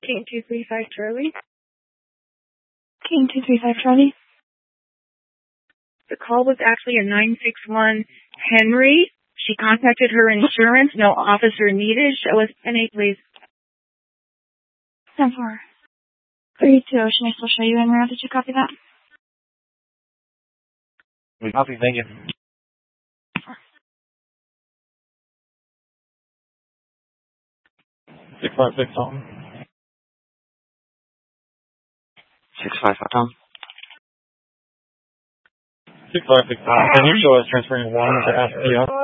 King 235 Charlie. King 235 Charlie. The call was actually a 961 Henry. She contacted her insurance. No officer needed. Show us NA, please. 10-4. 32. Should I still show you en route? Did you copy that? We copy, thank you. 656 Tom. 655 Tom. 656 Tom. Can you show us transferring 1 to SPF?